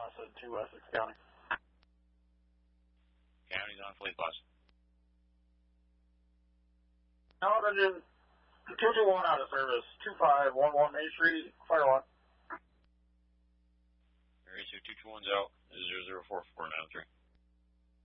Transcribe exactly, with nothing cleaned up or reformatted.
Placid to Essex County. County's on Fleet Placid. Now, engine two two one out of service, two five one one Main Street, fire one. Area two two two one's out, zero zero four four nine three.